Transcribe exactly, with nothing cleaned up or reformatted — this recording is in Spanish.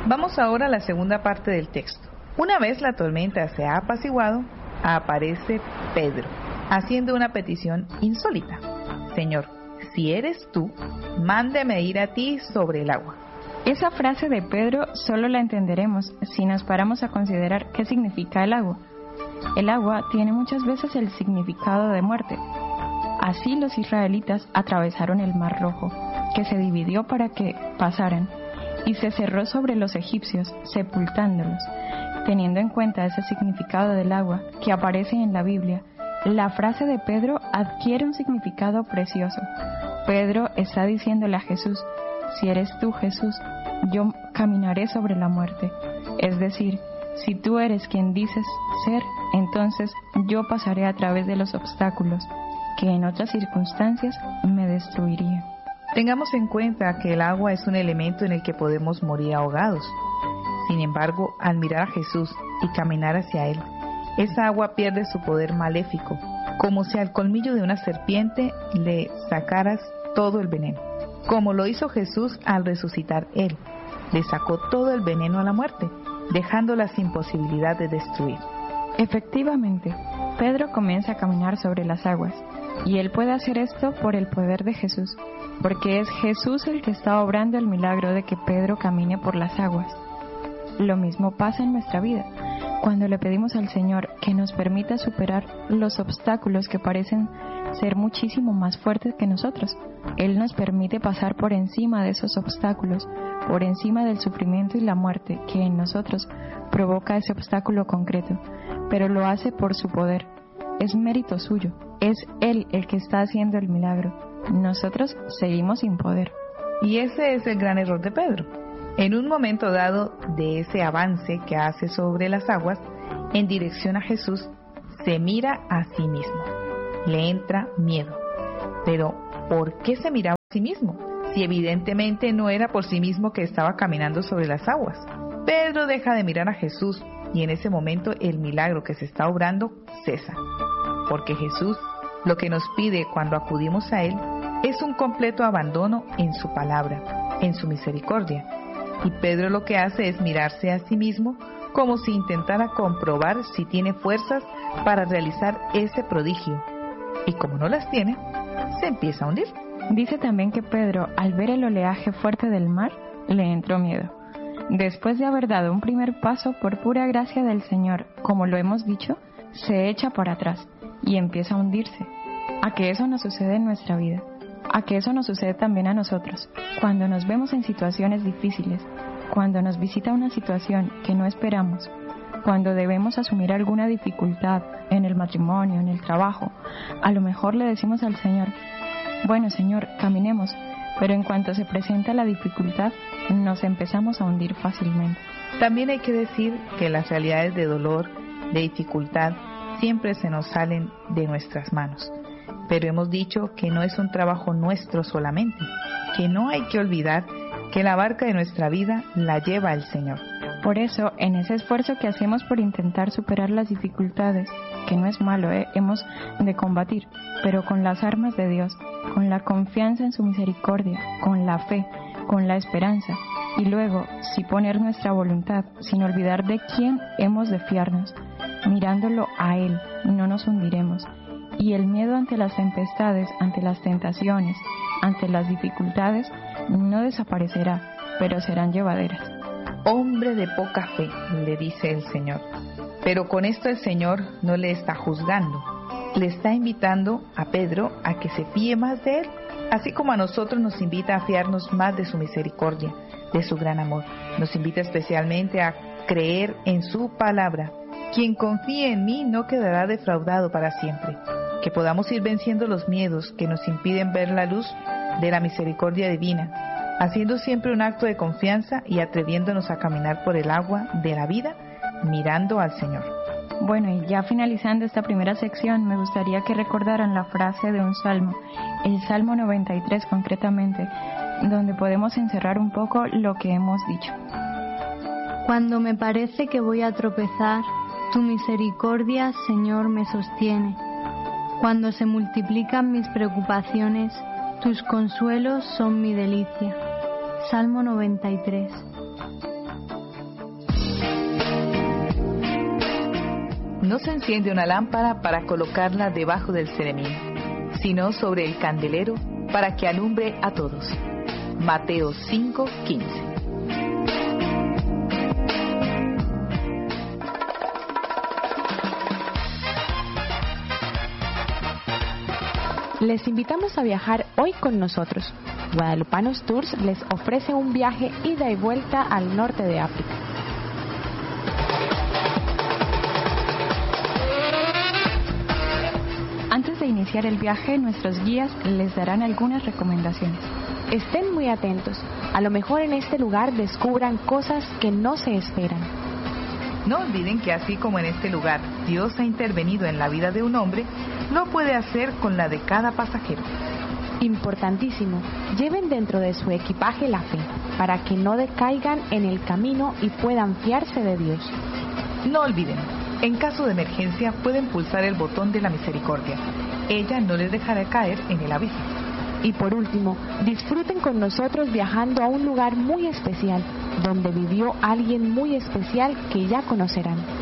Vamos ahora a la segunda parte del texto. Una vez la tormenta se ha apaciguado, aparece Pedro, haciendo una petición insólita. Señor, si eres tú, mándeme ir a ti sobre el agua. Esa frase de Pedro solo la entenderemos si nos paramos a considerar qué significa el agua. El agua tiene muchas veces el significado de muerte. Así los israelitas atravesaron el Mar Rojo, que se dividió para que pasaran, y se cerró sobre los egipcios, sepultándolos. Teniendo en cuenta ese significado del agua que aparece en la Biblia, la frase de Pedro adquiere un significado precioso. Pedro está diciéndole a Jesús: si eres tú, Jesús, yo caminaré sobre la muerte. Es decir, si tú eres quien dices ser, entonces yo pasaré a través de los obstáculos que en otras circunstancias me destruirían. Tengamos en cuenta que el agua es un elemento en el que podemos morir ahogados. Sin embargo, al mirar a Jesús y caminar hacia Él, esa agua pierde su poder maléfico, como si al colmillo de una serpiente le sacaras todo el veneno. Como lo hizo Jesús al resucitar Él, le sacó todo el veneno a la muerte, dejándola sin posibilidad de destruir. Efectivamente, Pedro comienza a caminar sobre las aguas, y él puede hacer esto por el poder de Jesús, porque es Jesús el que está obrando el milagro de que Pedro camine por las aguas. Lo mismo pasa en nuestra vida, cuando le pedimos al Señor que nos permita superar los obstáculos que parecen ser muchísimo más fuertes que nosotros. Él nos permite pasar por encima de esos obstáculos, por encima del sufrimiento y la muerte que en nosotros provoca ese obstáculo concreto, pero lo hace por su poder. Es mérito suyo, es Él el que está haciendo el milagro. Nosotros seguimos sin poder. Y ese es el gran error de Pedro. En un momento dado de ese avance que hace sobre las aguas, en dirección a Jesús, se mira a sí mismo. Le entra miedo. Pero, ¿por qué se miraba a sí mismo? Si evidentemente no era por sí mismo que estaba caminando sobre las aguas. Pedro deja de mirar a Jesús y en ese momento el milagro que se está obrando cesa. Porque Jesús lo que nos pide cuando acudimos a Él es un completo abandono en su palabra, en su misericordia. Y Pedro lo que hace es mirarse a sí mismo como si intentara comprobar si tiene fuerzas para realizar ese prodigio. Y como no las tiene, se empieza a hundir. Dice también que Pedro, al ver el oleaje fuerte del mar, le entró miedo. Después de haber dado un primer paso por pura gracia del Señor, como lo hemos dicho, se echa para atrás y empieza a hundirse. A que eso nos sucede en nuestra vida. A que eso nos sucede también a nosotros, cuando nos vemos en situaciones difíciles, cuando nos visita una situación que no esperamos, cuando debemos asumir alguna dificultad en el matrimonio, en el trabajo. A lo mejor le decimos al Señor: bueno, Señor, caminemos, pero en cuanto se presenta la dificultad, nos empezamos a hundir fácilmente. También hay que decir que las realidades de dolor, de dificultad, siempre se nos salen de nuestras manos. Pero hemos dicho que no es un trabajo nuestro solamente, que no hay que olvidar que la barca de nuestra vida la lleva el Señor. Por eso, en ese esfuerzo que hacemos por intentar superar las dificultades, que no es malo, ¿eh? hemos de combatir, pero con las armas de Dios, con la confianza en su misericordia, con la fe, con la esperanza, y luego, si poner nuestra voluntad, sin olvidar de quién hemos de fiarnos, mirándolo a Él, no nos hundiremos. Y el miedo ante las tempestades, ante las tentaciones, ante las dificultades, no desaparecerá, pero serán llevaderas. Hombre de poca fe, le dice el Señor. Pero con esto el Señor no le está juzgando. Le está invitando a Pedro a que se fíe más de Él, así como a nosotros nos invita a fiarnos más de su misericordia, de su gran amor. Nos invita especialmente a creer en su palabra. Quien confíe en mí no quedará defraudado para siempre. Que podamos ir venciendo los miedos que nos impiden ver la luz de la misericordia divina, haciendo siempre un acto de confianza y atreviéndonos a caminar por el agua de la vida, mirando al Señor. Bueno, y ya finalizando esta primera sección, me gustaría que recordaran la frase de un salmo, el Salmo noventa y tres concretamente, donde podemos encerrar un poco lo que hemos dicho. Cuando me parece que voy a tropezar, tu misericordia, Señor, me sostiene. Cuando se multiplican mis preocupaciones, tus consuelos son mi delicia. Salmo noventa y tres. no se enciende una lámpara para colocarla debajo del ceремín, sino sobre el candelero para que alumbre a todos. Mateo cinco quince. Les invitamos a viajar hoy con nosotros. Guadalupanos Tours les ofrece un viaje ida y vuelta al norte de África. Antes de iniciar el viaje, nuestros guías les darán algunas recomendaciones. Estén muy atentos. A lo mejor en este lugar descubran cosas que no se esperan. No olviden que así como en este lugar Dios ha intervenido en la vida de un hombre, lo puede hacer con la de cada pasajero. Importantísimo, lleven dentro de su equipaje la fe, para que no decaigan en el camino y puedan fiarse de Dios. No olviden, en caso de emergencia pueden pulsar el botón de la misericordia. Ella no les dejará caer en el abismo. Y por último, disfruten con nosotros viajando a un lugar muy especial, donde vivió alguien muy especial que ya conocerán.